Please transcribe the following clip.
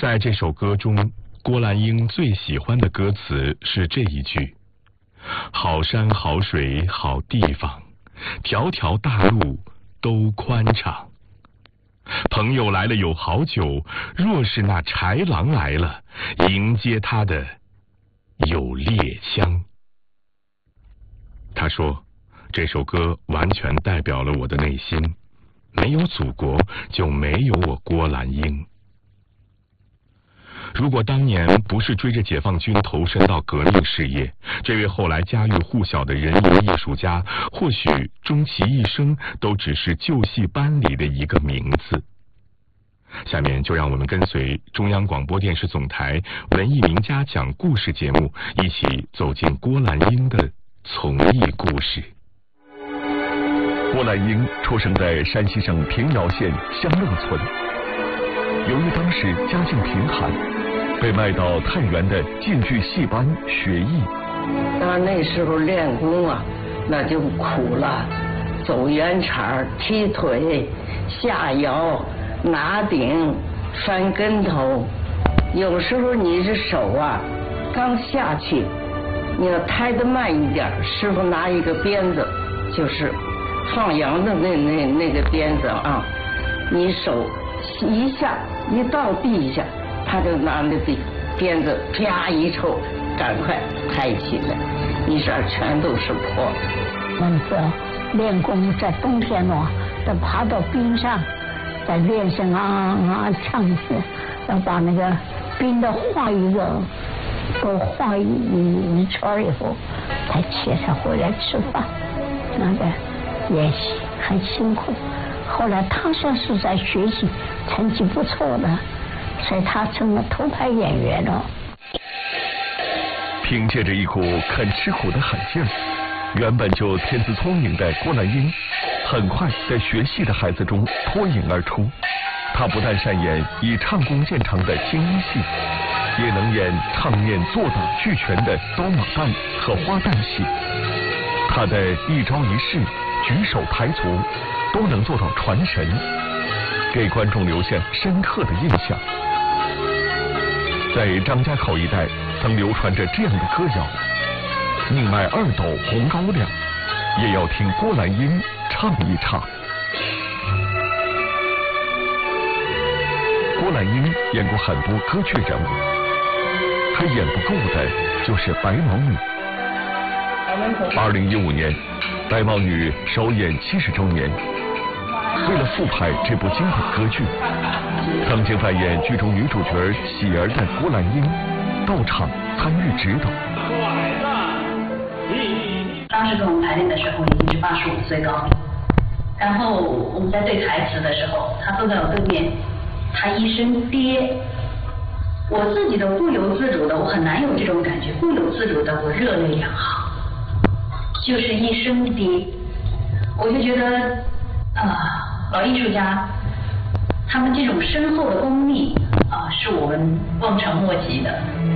在这首歌中，郭兰英最喜欢的歌词是这一句：好山好水好地方，条条大路都宽敞。朋友来了有好酒，若是那豺狼来了，迎接他的有猎枪。他说，这首歌完全代表了我的内心，没有祖国，就没有我郭兰英。如果当年不是追着解放军投身到革命事业，这位后来家喻户晓的人民艺术家，或许终其一生都只是旧戏班里的一个名字。下面就让我们跟随中央广播电视总台文艺名家讲故事节目，一起走进郭兰英的从艺故事。 郭兰英出生在山西省平遥县香乐村，由于当时家境贫寒，被卖到太原的晋剧戏班学艺。 那时候练功啊，那就苦了，走圆场、踢腿、下摇、拿顶、翻跟头。有时候你这手啊，刚下去，你要抬得慢一点，师傅拿一个鞭子，就是放羊的那个鞭子啊，你手一下一到地下，他就拿那鞭子啪一抽，赶快抬起来，一下全都是破。 那个练功在冬天呢，得爬到冰上，再练声唱一次，要把那个冰的画一个，都画一圈以后，才回来吃饭。那个也很辛苦。后来他算是在学习成绩不错的，所以他成了头牌演员了。 凭借着一股肯吃苦的狠劲儿，原本就天资聪明的郭兰英，很快在学戏的孩子中脱颖而出。他不但善演以唱功见长的精英戏，也能演唱念做打俱全的刀马旦和花旦戏。他的一招一式、举手抬足都能做到传神，给观众留下深刻的印象。在张家口一带曾流传着这样的歌谣：宁卖2斗红高粱，也要听郭兰英唱一唱。郭兰英演过很多歌剧人物，可演不够的就是白毛女。2015年，白毛女首演70周年。为了复排这部经典歌剧，曾经扮演剧中女主角喜儿的郭兰英到场参与指导。 当时跟我们排练的时候已经是85岁高龄，然后我们在对台词的时候，他坐在我对面，他一声爹，我自己都不由自主的，我很难有这种感觉，不由自主的我热泪两行，就是一声爹，我就觉得老艺术家他们这种深厚的功力是我们望尘莫及的。